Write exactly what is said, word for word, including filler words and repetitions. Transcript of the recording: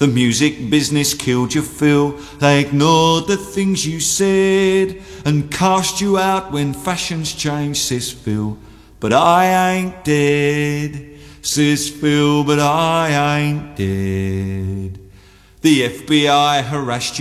The music business killed you, Phil. They ignored the things you said and cast you out when fashions changed, says Phil. But I ain't dead, says Phil, but I ain't dead. The F B I harassed you.